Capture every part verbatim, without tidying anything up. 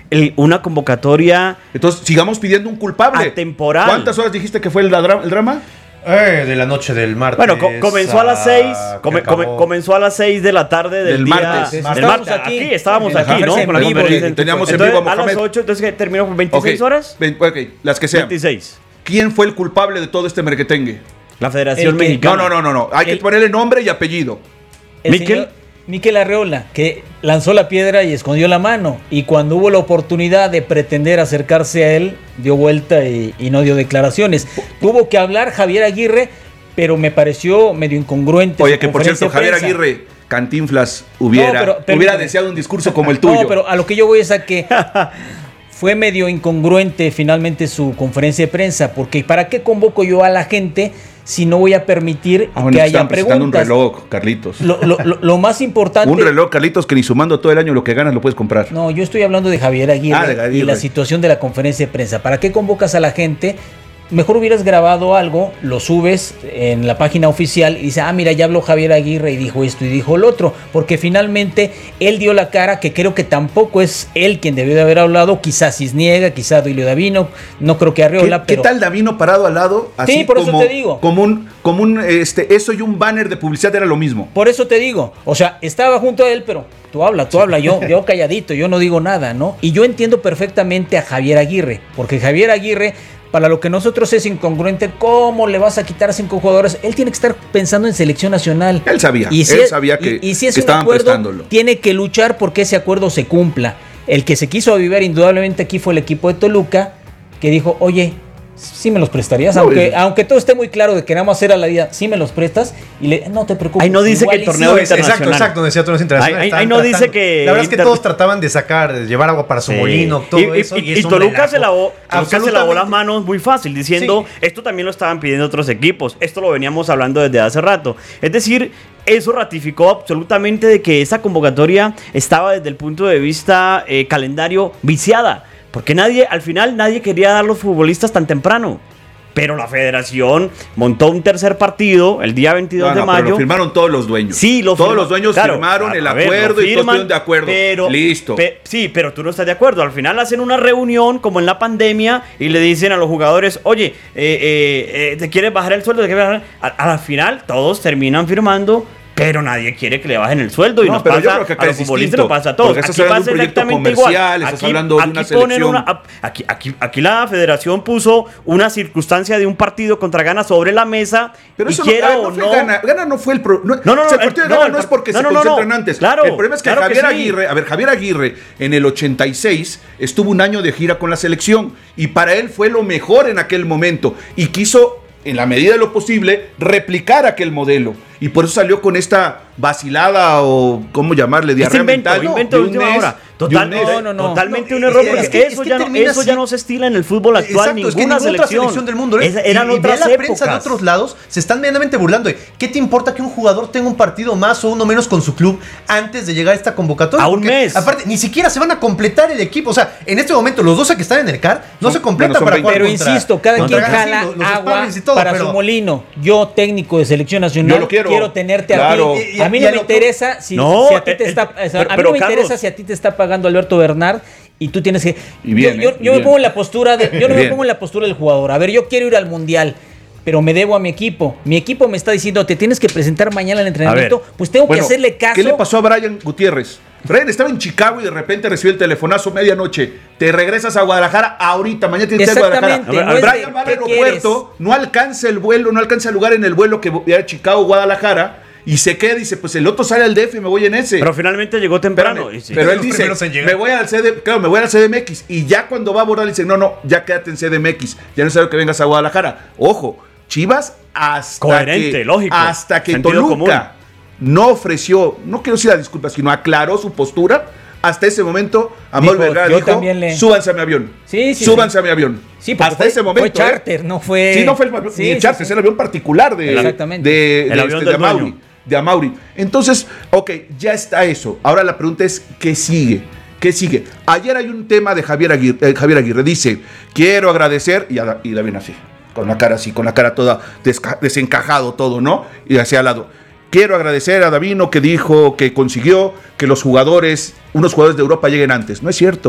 el, una convocatoria. Entonces, sigamos pidiendo un culpable. Atemporal. ¿Cuántas horas dijiste que fue el, dra- el drama? Eh, de la noche del martes. Bueno, co- comenzó a las seis. Come, come, comenzó a las seis de la tarde del, del día. martes. Del Estábamos martes. aquí. Aquí, estábamos En la aquí, ¿no? conferencia Con la en vivo, conferencia. y teníamos en Entonces, vivo a a las Mohamed. ocho, entonces ¿qué? ¿Terminó con veintiséis Ok, horas? ve- ok, las que sean. veintiséis. ¿Quién fue el culpable de todo este merquetengue? La Federación El que- Mexicana. No, no, no, no, no. Hay El- que ponerle nombre y apellido. El Miquel. señor Miquel Arreola, que lanzó la piedra y escondió la mano. Y cuando hubo la oportunidad de pretender acercarse a él, dio vuelta y, y no dio declaraciones. Tuvo que hablar Javier Aguirre, pero me pareció medio incongruente. Oye, su que por conferencia cierto, de Javier prensa. Aguirre, Cantinflas, hubiera, No, pero- hubiera permítame. deseado un discurso como el tuyo. No, pero a lo que yo voy es a que fue medio incongruente finalmente su conferencia de prensa, porque ¿para qué convoco yo a la gente si no voy a permitir Ah, bueno, que te haya estaban presentando un preguntas? reloj, Carlitos. Lo, lo- lo- lo más importante... Un reloj, Carlitos, que ni sumando todo el año lo que ganas lo puedes comprar. No, yo estoy hablando de Javier Aguirre, Ah, de Aguirre. y la situación de la conferencia de prensa. ¿Para qué convocas a la gente? Mejor hubieras grabado algo, lo subes en la página oficial y dice, ah, mira, ya habló Javier Aguirre y dijo esto y dijo lo otro, porque finalmente él dio la cara, que creo que tampoco es él quien debió de haber hablado, quizás Cisniega, quizás Duilio Davino, no creo que Arreola, ¿Qué, pero... ¿Qué tal Davino parado al lado? Así Sí, por eso como, te digo. Como un, como un este, eso y un banner de publicidad era lo mismo. Por eso te digo, o sea, estaba junto a él, pero tú habla, tú habla, yo, yo calladito, yo no digo nada, ¿no? Y yo entiendo perfectamente a Javier Aguirre, porque Javier Aguirre, para lo que nosotros es incongruente, ¿cómo le vas a quitar cinco jugadores? Él tiene que estar pensando en selección nacional. Él sabía, Y si él es- sabía que, y, y si es que un estaban acuerdo, prestándolo. tiene que luchar porque ese acuerdo se cumpla. El que se quiso avivar indudablemente aquí fue el equipo de Toluca, que dijo, oye, sí me los prestarías, No, aunque, es- aunque todo esté muy claro de que nada más hacer a la vida, sí me los prestas, y le, no te preocupes. Ahí no dice igual que el y torneo sí. es internacional. Exacto, exacto, decía torneos internacionales. Ahí- ahí- Estaban ahí no dice tratando- que La verdad es que inter- todos trataban de sacar, de llevar agua para su Sí. molino, todo y, y- eso. y- es y un Toluca relajo. se lavó, Toluca se lavó las Absolutamente. manos muy fácil, diciendo, Sí. esto también lo estaban pidiendo otros equipos, esto lo veníamos hablando desde hace rato. Es decir, eso ratificó absolutamente de que esa convocatoria estaba desde el punto de vista eh, calendario viciada, porque nadie, al final nadie quería dar los futbolistas tan temprano. Pero la federación montó un tercer partido el día veintidós No, no, de pero mayo. lo firmaron todos los dueños. Sí, lo Todos firma- los dueños claro, firmaron a- el a ver, acuerdo lo y todos firman, estuvieron de acuerdo. pero- Listo. pe- sí, pero tú no estás de acuerdo. Al final hacen una reunión como en la pandemia y le dicen a los jugadores, oye, eh, eh, eh, ¿te quieres bajar el sueldo? ¿Te quieres bajar? A, a la final todos terminan firmando, pero nadie quiere que le bajen el sueldo. Y No, nos pero pasa yo creo que acá a los es futbolistas, distinto, nos pasa a todos. porque estás Aquí hablando pasa de un proyecto exactamente comercial, igual. estás hablando de una ponen selección. una- aquí, aquí, aquí la federación puso una circunstancia de un partido contra Ghana sobre la mesa. Pero y eso no, quiera a ver, no o fue no, Gana. Gana no fue el pro, no, No, no, o sea, no, el partido de no, Gana el no es porque no, se no, no, concentran no. antes. Claro, el problema es que claro que Javier sí. Aguirre, a ver, Javier Aguirre en el ochenta y seis estuvo un año de gira con la selección y para él fue lo mejor en aquel momento y quiso, en la medida de lo posible, replicar aquel modelo. Y por eso salió con esta vacilada o, ¿cómo llamarle? Este Diarrea invento, mental. invento de de un última mes, hora. de Total, un mes. no, no, no. Totalmente No, un error, es porque que- eso, es que ya, no, termina eso ya así. no se estila en el fútbol actual, Exacto, es que ninguna, ninguna otra selección. selección del mundo. ¿eh? Esa- eran y, y otras ve la épocas. prensa de otros lados, se están medianamente burlando de ¿qué te importa que un jugador tenga un partido más o uno menos con su club antes de llegar a esta convocatoria? A un Porque, mes. Aparte, ni siquiera se van a completar el equipo. O sea, en este momento, los doce que están en el C A R no Son- se completan bueno, son para veinte. jugar Pero contra- insisto, cada contra quien Ghana, jala sí, los- los agua sparrings y todo, para pero- su molino. Yo, técnico de selección nacional, Yo lo quiero. tenerte Claro. a ti. Y- y- a mí y no al me otro- interesa si, No, si a ti te eh, está, eh, o sea, pero- a mí pero, no me Carlos- interesa si a ti te está pagando Alberto Bernard y tú tienes que. Y bien, yo eh, yo, y yo me bien. pongo en la postura de, yo no me Bien. pongo en la postura del jugador. A ver, yo quiero ir al mundial, pero me debo a mi equipo. Mi equipo me está diciendo, te tienes que presentar mañana al entrenamiento, ver. pues tengo Bueno, que hacerle caso. ¿qué le pasó a Brian Gutiérrez? Brian estaba en Chicago y de repente recibió el telefonazo medianoche. Te regresas a Guadalajara ahorita, mañana tienes que ir a Guadalajara. Exactamente, no es de, Brian va al ¿qué aeropuerto, no alcanza el vuelo, no alcanza el lugar en el vuelo que era Chicago-Guadalajara y se queda y dice, pues el otro sale al D F y me voy en ese. Pero finalmente llegó temprano. Espérame, y sí. pero él Los dice, primeros en llegar. me voy al C D, claro, me voy al C D M X y ya cuando va a abordar le dice, no, no, ya quédate en C D M X, ya no es necesario que vengas a Guadalajara. Ojo, Chivas hasta Coherente, que, lógico, hasta que sentido Toluca no ofreció, no quiero decir la disculpa, sino aclaró su postura. Hasta ese momento, Amol Dijo, Vergara yo dijo, también le- súbanse a mi avión. Sí, sí, súbanse sí. a mi avión. Sí, porque hasta fue- ese momento. fue charter, ¿eh? no fue- Sí, no fue el, avión- Sí, ni el sí, charter, sí. es el avión particular de, Exactamente. de, El de, avión este, del de Amauri. dueño. De Amauri. Entonces, ok, ya está eso. Ahora la pregunta es, ¿qué sigue? ¿Qué sigue? Ayer hay un tema de Javier Aguirre. eh, Javier Aguirre dice, quiero agradecer, y, a- y David así, con la cara así, con la cara toda desca- desencajado todo, ¿no? Y hacia al lado. Quiero agradecer a Davino que dijo que consiguió que los jugadores, unos jugadores de Europa lleguen antes. No es cierto.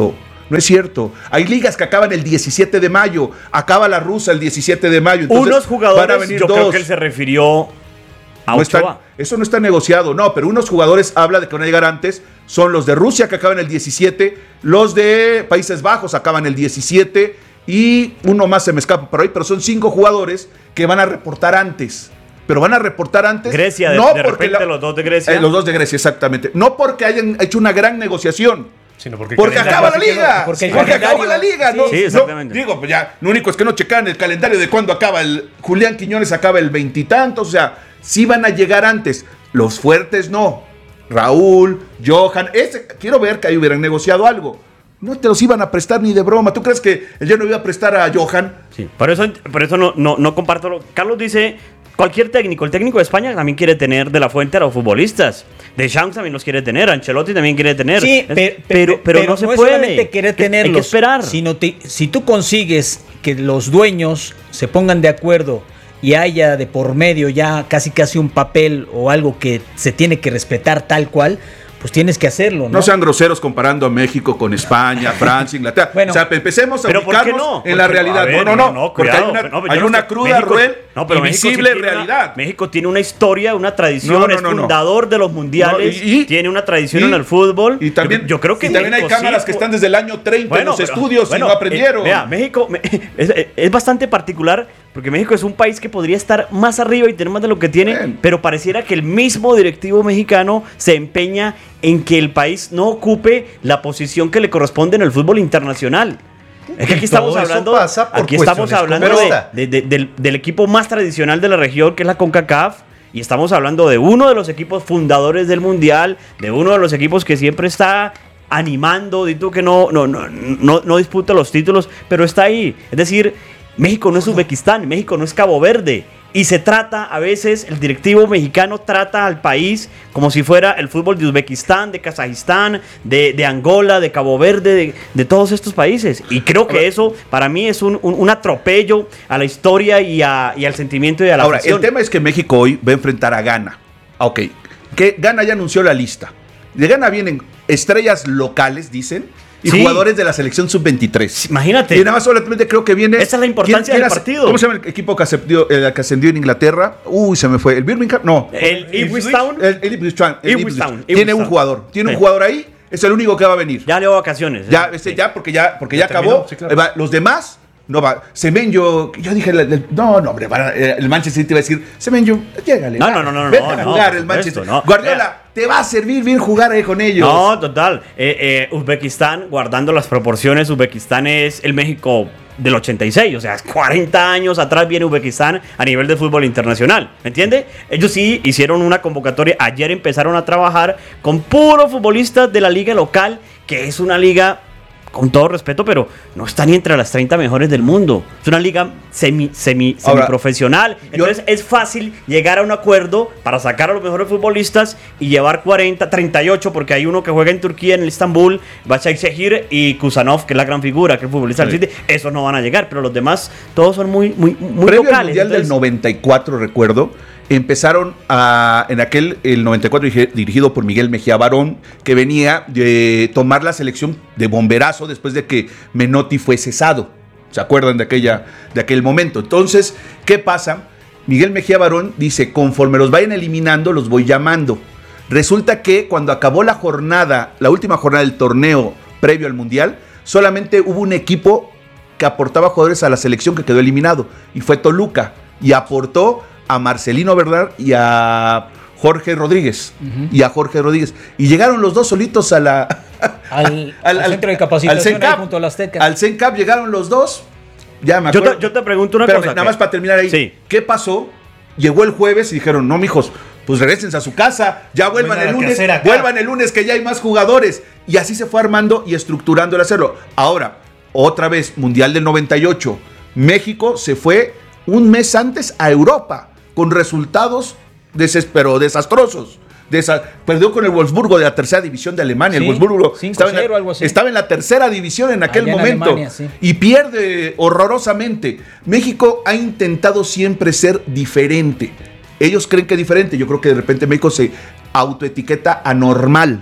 No es cierto. Hay ligas que acaban el diecisiete de mayo. Acaba la rusa el diecisiete de mayo. Entonces, unos jugadores, van a venir yo dos. creo que él se refirió a No está, Ochoa. eso no está negociado, no, pero unos jugadores habla de que van a llegar antes, son los de Rusia que acaban el diecisiete, los de Países Bajos acaban el diecisiete y uno más se me escapa por ahí, pero son cinco jugadores que van a reportar antes. Pero van a reportar antes. Grecia, de, no de porque repente la- los dos de Grecia. Eh, los dos de Grecia, exactamente. No porque hayan hecho una gran negociación. Sino porque, Porque acaba la porque liga. no, porque Porque, el acaba la liga. sí, ¿no? sí, exactamente. No, digo, pues ya, lo único es que no checan el calendario de cuándo acaba el. Julián Quiñones acaba el veintitantos. O sea, sí van a llegar antes. Los fuertes no. Raúl, Johan. Ese, quiero ver que ahí hubieran negociado algo. No te los iban a prestar ni de broma. ¿Tú crees que el ya no iba a prestar a Johan? Sí, por eso, por eso no, no, no comparto. Lo, Carlos dice, cualquier técnico, el técnico de España también quiere tener de la fuente a los futbolistas. Deschamps también los quiere tener, Ancelotti también quiere tener. Sí, Es- pe- pe- pero, pero, no se es puede. solamente querer Que- tenerlos, Hay que esperar. sino te- si tú consigues que los dueños se pongan de acuerdo y haya de por medio ya casi casi un papel o algo que se tiene que respetar tal cual, pues tienes que hacerlo, ¿no? No sean groseros comparando a México con España, Francia, Inglaterra. Bueno, o sea, empecemos a Pero ¿por qué ubicarnos no? en la Porque, realidad. a ver, no, no, no. porque cuidado, hay una, no, yo hay no una sé, cruda, México- cruel no, pero y México sí visible tiene una- realidad. México tiene una historia, una tradición, No, no, es no, no. fundador de los mundiales, No, y- y- tiene una tradición y- en el fútbol. Y también, yo, yo creo que y también hay México cámaras sí, que po- están desde el año treinta en los pero- estudios bueno, y no aprendieron. eh, vea, México me- es, es bastante particular porque México es un país que podría estar más arriba y tener más de lo que tiene, Bien. pero pareciera que el mismo directivo mexicano se empeña en que el país no ocupe la posición que le corresponde en el fútbol internacional. Es que aquí Y estamos todo eso hablando, pasa por aquí estamos cuestiones hablando como de- esta. de- de- del, del equipo más tradicional de la región, que es la CONCACAF. Y estamos hablando de uno de los equipos fundadores del Mundial, de uno de los equipos que siempre está animando, di tú que no, no, no, no, no disputa los títulos, pero está ahí. Es decir, México no es Uzbekistán, México no es Cabo Verde. Y se trata, a veces, el directivo mexicano trata al país como si fuera el fútbol de Uzbekistán, de Kazajistán, de, de Angola, de Cabo Verde, de, de todos estos países. Y creo que eso, para mí, es un, un, un atropello a la historia y, a, y al sentimiento y a la Ahora, afición. el tema es que México hoy va a enfrentar a Ghana. Ah, Ok, que Ghana ya anunció la lista. De Ghana vienen estrellas locales, dicen, y Sí. jugadores de la selección sub veintitrés. Imagínate. Y nada más solamente creo que viene... Esa es la importancia del hace- partido. ¿Cómo se llama el equipo que ascendió, el que ascendió en Inglaterra? Uy, se me fue. ¿El Birmingham? No. El Ipswich Town. El, el Ipswich Town, el Ipswich Ipswich. Town, Tiene Ipswich un Town. jugador. Tiene Sí. un jugador ahí. Es el único que va a venir. Ya le vacaciones. Ya, Sí. este, ya, porque ya, porque ya, Ya acabó. terminó, sí, claro. Eh, va, los demás, no va. Semenyo, yo dije, el- el- no, no, hombre, van a- eh, el Manchester City va a decir, Semenyo, llégale. No, va, no, no, no, vete no, a no, jugar por el Manchester. supuesto, no. Guardiola, Vea. te va a servir bien jugar ahí con ellos. No, total. Eh, eh, Uzbekistán, guardando las proporciones, Uzbekistán es el México del ochenta y seis. O sea, cuarenta años atrás viene Uzbekistán a nivel de fútbol internacional. ¿Me entiende? Ellos sí hicieron una convocatoria. Ayer empezaron a trabajar con puros futbolistas de la liga local, que es una liga, con todo respeto, pero no está ni entre las treinta mejores del mundo. Es una liga semi, semi, Ahora, semiprofesional. Entonces es fácil llegar a un acuerdo para sacar a los mejores futbolistas y llevar cuarenta, treinta y ocho, porque hay uno que juega en Turquía, en el Estambul, Başakşehir y Kusanov, que es la gran figura, que es futbolista del Sí. City. Esos no van a llegar, pero los demás todos son muy, muy, muy Previo al locales. Mundial del Entonces, noventa y cuatro, recuerdo, empezaron a, en aquel, el noventa y cuatro, dirigi- dirigido por Miguel Mejía Barón, que venía de tomar la selección de bomberazo después de que Menotti fue cesado. ¿Se acuerdan de, aquella, de aquel momento? Entonces, ¿qué pasa? Miguel Mejía Barón dice, conforme los vayan eliminando, los voy llamando. Resulta que cuando acabó la jornada, la última jornada del torneo previo al Mundial, solamente hubo un equipo que aportaba jugadores a la selección que quedó eliminado, y fue Toluca, y aportó a Marcelino Bernal y a Jorge Rodríguez, y a Jorge Rodríguez, y llegaron los dos solitos a la... Al, al centro de capacitación ahí CENCAP, junto a la Azteca. al CENCAP llegaron los dos, ya me Yo acuerdo. te, yo te pregunto una Espérame, cosa. nada que- más para terminar ahí. Sí. ¿Qué pasó? Llegó el jueves y dijeron, no, mijos, pues regresense a su casa, ya vuelvan No hay el nada que lunes, hacer acá. vuelvan el lunes que ya hay más jugadores. Y así se fue armando y estructurando el hacerlo. Ahora, otra vez, Mundial del noventa y ocho. México se fue un mes antes a Europa con resultados desespero, desastrosos. Desa- perdió con el Wolfsburgo de la tercera división de Alemania. Sí, el Wolfsburgo cinco estaba en, cero, la, algo así. estaba en la tercera división en aquel Allá en momento Alemania, sí. y pierde horrorosamente. México ha intentado siempre ser diferente. Ellos creen que es diferente. Yo creo que de repente México se autoetiqueta anormal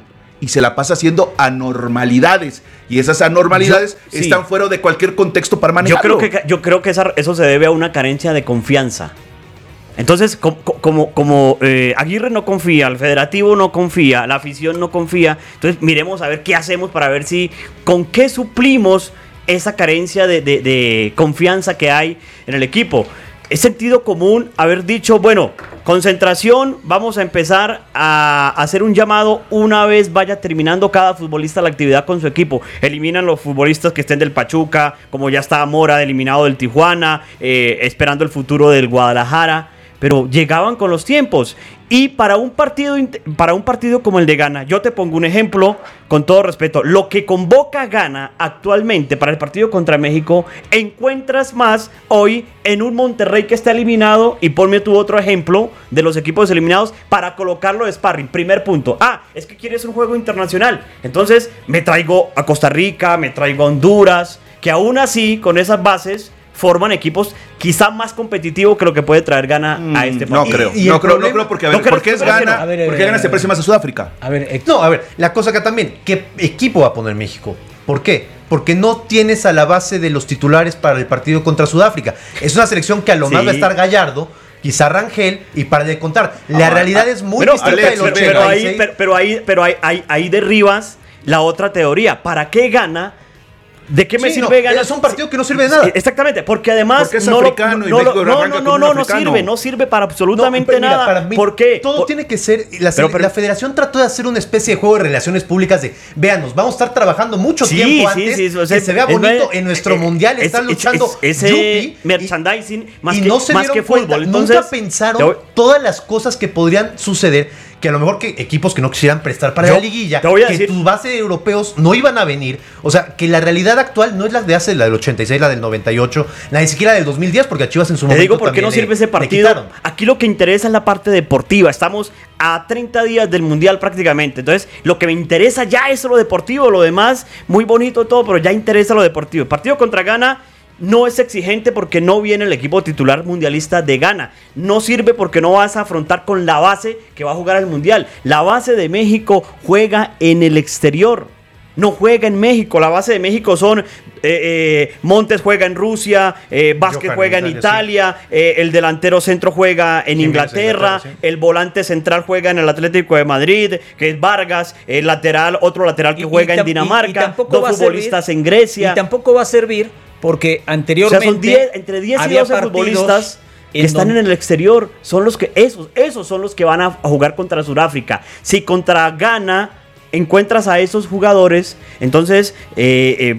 y se la pasa haciendo anormalidades. Y esas anormalidades Yo, sí. están fuera de cualquier contexto para Yo manejarlo. creo que, yo creo que esa- eso se debe a una carencia de confianza. Entonces, como, como, como eh, Aguirre no confía, el federativo no confía, la afición no confía, entonces miremos a ver qué hacemos para ver si, con qué suplimos esa carencia de, de, de confianza que hay en el equipo. Es sentido común haber dicho, bueno, concentración, vamos a empezar a hacer un llamado una vez vaya terminando cada futbolista la actividad con su equipo. Eliminan los futbolistas que estén del Pachuca, como ya está Mora eliminado del Tijuana, eh, esperando el futuro del Guadalajara. Pero llegaban con los tiempos. Y para un partido para un partido como el de Ghana, yo te pongo un ejemplo con todo respeto. Lo que convoca Ghana actualmente para el partido contra México, encuentras más hoy en un Monterrey que está eliminado. Y ponme tú otro ejemplo de los equipos eliminados para colocarlo de sparring. Primer punto. Ah, es que quieres un juego internacional. Entonces me traigo a Costa Rica, me traigo a Honduras, que aún así, con esas bases, forman equipos quizá más competitivos que lo que puede traer Ghana Mm, a este no partido. creo, Y- y no el creo, problema- no creo porque a ¿No ver, crees ¿por qué es tú? A ver, Ghana? a ver, ¿Por qué eh, Ghana se parece más a Sudáfrica? A ver, ex- No, a ver, la cosa acá también, ¿qué equipo va a poner México? ¿Por qué? Porque no tienes a la base de los titulares para el partido contra Sudáfrica. Es una selección que a lo más Sí. va a estar Gallardo, quizá Rangel, y para de contar. La Ah, realidad ah, es muy Pero, distinta Alex, del pero, pero ahí, ochenta y seis. pero, pero ahí, pero ahí, ahí, ahí derribas la otra teoría. ¿Para qué Ghana? ¿De qué me Sí, sirve no, Ghana? es un partido que no sirve de nada. Exactamente, porque además Porque es no lo- africano y no, México no, no, arranca no, como no, un no africano. sirve, no sirve para absolutamente No, pero mira, nada. para mí, ¿Por qué? Todo Por- tiene que ser. La, Pero- pero- la federación trató de hacer una especie de juego de relaciones públicas de, véanos, vamos a estar trabajando mucho Sí, tiempo sí, antes, sí, o sea, que se vea es- bonito es- en nuestro eh, mundial, es- están es- luchando es- ese yupi, merchandising más y que, no se más dieron que cuenta, fútbol. Entonces, nunca pensaron te voy- todas las cosas que podrían suceder, que a lo mejor que equipos que no quisieran prestar para Yo la liguilla, te voy a que decir- tus bases europeos no iban a venir, o sea, que la realidad actual no es la de hace, la del ochenta y seis, la del noventa y ocho, la ni siquiera del dos mil diez, porque a Chivas en su Te momento digo por qué también no le- sirve ese le partido. quitaron. Aquí lo que interesa es la parte deportiva. Estamos a treinta días del Mundial prácticamente. Entonces, lo que me interesa ya es lo deportivo. Lo demás, muy bonito todo, pero ya interesa lo deportivo. El partido contra Ghana no es exigente porque no viene el equipo titular mundialista de Ghana. No sirve porque no vas a afrontar con la base que va a jugar el Mundial. La base de México juega en el exterior. No juega en México. La base de México son eh, eh, Montes juega en Rusia, eh, Vázquez Johan juega en en Italia, eh, el delantero centro juega en Jiménez, Inglaterra, Inglaterra, sí. el volante central juega en el Atlético de Madrid, que es Vargas, el lateral, otro lateral que Y- y juega en tam- y- y Dinamarca, tampoco va dos a futbolistas servir- en Grecia. Y tampoco va a servir porque O sea, anteriormente. son diez, entre diez y había doce partidos futbolistas que en están donde- en el exterior. Son los que, esos, esos son los que van a, a jugar contra Sudáfrica. Si contra Ghana encuentras a esos jugadores, entonces eh, eh,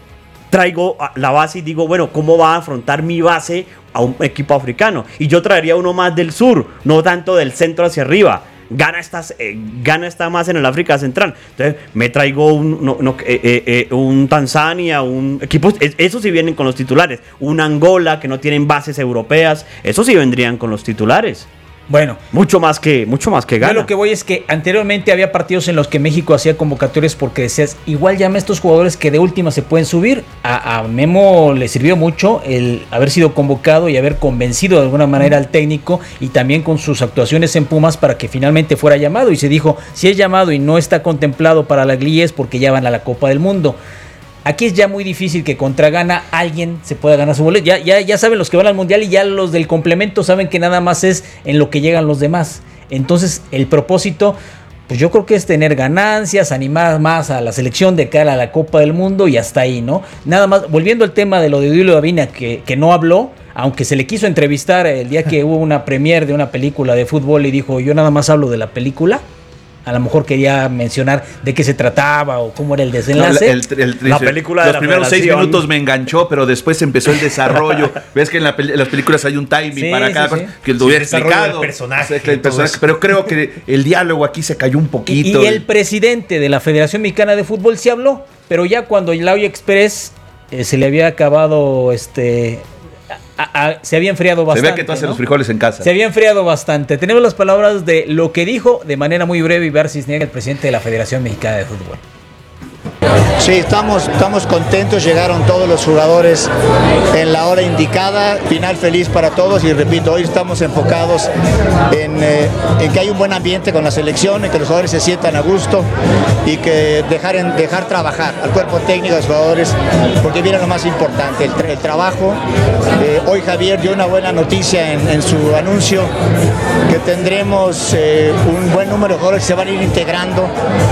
traigo a- la base y digo, bueno, ¿cómo va a afrontar mi base a un equipo africano? Y yo traería uno más del sur, no tanto del centro hacia arriba. Ghana está, eh, Ghana está más en el África Central. Entonces me traigo un, no, no, eh, eh, eh, un Tanzania, un equipo. es- Esos sí vienen con los titulares. Un Angola que no tienen bases europeas. Esos sí vendrían con los titulares. Bueno, Mucho más que, mucho más que yo Ghana. lo que voy es que anteriormente había partidos en los que México hacía convocatorias porque decías, igual llama a estos jugadores que de última se pueden subir. A, a Memo le sirvió mucho el haber sido convocado y haber convencido de alguna manera al técnico y también con sus actuaciones en Pumas para que finalmente fuera llamado. Y se dijo, si es llamado y no está contemplado para la liguilla es porque ya van a la Copa del Mundo. Aquí es ya muy difícil que contra Ghana alguien se pueda ganar su boleto. Ya, ya, ya saben los que van al Mundial y ya los del complemento saben que nada más es en lo que llegan los demás. Entonces el propósito, pues yo creo que es tener ganancias, animar más a la selección de cara a la Copa del Mundo y hasta ahí, ¿no? Nada más, volviendo al tema de lo de Duilio Davina, que, que no habló, aunque se le quiso entrevistar el día que hubo una premiere de una película de fútbol y dijo, yo nada más hablo de la película. A lo mejor quería mencionar de qué se trataba o cómo era el No, desenlace. el- el- La dice, película de los la primeros seis Federación. minutos me enganchó, pero después empezó el desarrollo. Ves que en, la peli- en las películas hay un timing Sí, para sí, cada sí. cosa que lo Sí, hubiera el desarrollo explicado. del personaje O sea, que el y todo personaje, eso. pero creo que el diálogo aquí se cayó un Y, poquito. y el presidente de la Federación Mexicana de Fútbol sí habló, pero ya cuando el Audio Express eh, se le había acabado, este, a- a- se había enfriado se bastante. ve que tú haces ¿no? los frijoles en casa. Se había enfriado bastante. Tenemos las palabras de lo que dijo de manera muy breve Ibar Cisniega, el presidente de la Federación Mexicana de Fútbol. Sí, estamos, estamos contentos, llegaron todos los jugadores en la hora indicada, final feliz para todos y repito, hoy estamos enfocados en, eh, en que hay un buen ambiente con la selección, en que los jugadores se sientan a gusto y que dejar, en, dejar trabajar al cuerpo técnico de los jugadores, porque viene lo más importante, el, tra el trabajo. Eh, hoy Javier dio una buena noticia en, en su anuncio, que tendremos eh, un buen número de jugadores que se van a ir integrando